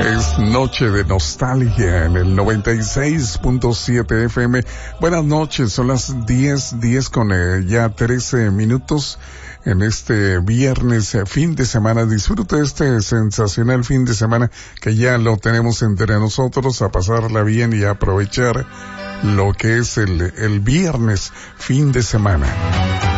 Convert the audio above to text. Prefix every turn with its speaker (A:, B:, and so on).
A: Es noche de nostalgia en el 96.7 FM. Buenas noches, son las 10 con ya 13 minutos en este viernes, fin de semana. Disfrute este sensacional fin de semana que ya lo tenemos entre nosotros, a pasarla bien y a aprovechar lo que es el viernes, fin de semana.